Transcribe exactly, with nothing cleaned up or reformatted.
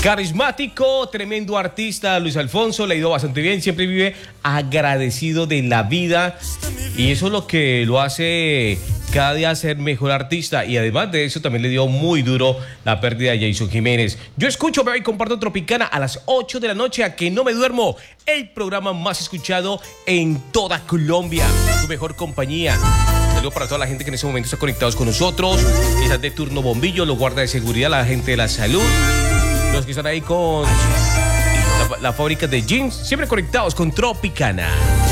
Carismático, tremendo artista, Luis Alfonso, le ha ido bastante bien, siempre vive agradecido de la vida y eso es lo que lo hace cada día ser mejor artista, y además de eso también le dio muy duro la pérdida de Jason Jiménez. Yo escucho, veo y comparto Tropicana a las ocho de la noche, a que no me duermo, el programa más escuchado en toda Colombia, su mejor compañía. Saludos para toda la gente que en ese momento está conectados con nosotros, quizás de turno bombillo, los guardas de seguridad, la gente de la salud, los que están ahí con la, la fábrica de jeans, siempre conectados con Tropicana.